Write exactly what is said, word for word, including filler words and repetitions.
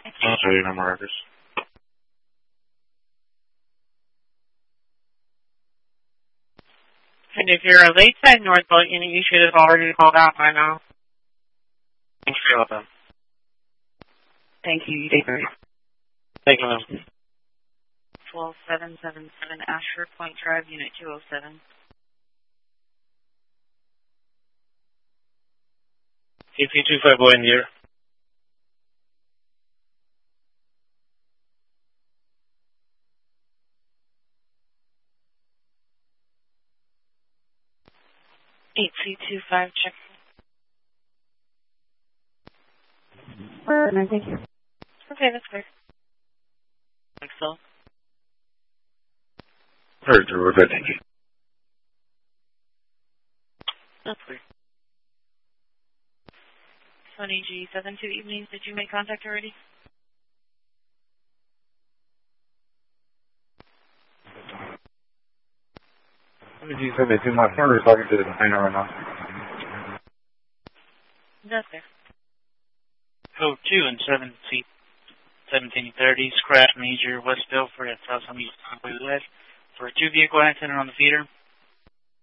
I'll show you no more records. And if you're a Lakeside Northbound unit, you should have already called out by now. Thanks for your help, then. Thank you. You take care. Thank you, ma'am. twelve seven seven seven Ashford Point Drive, Unit two oh seven. K P two five oh in here. eight C two five, check. Thank you. Okay, that's clear. Thanks, so. Heard through, we're good, thank you. That's clear. twenty G seven two evenings, did you make contact already? G seventy-two, my phone is talking to the container right now. That's clear. Code two and seven C seventeen thirty, scratch major West Belford at South Summit Highway West for a two vehicle accident on the feeder.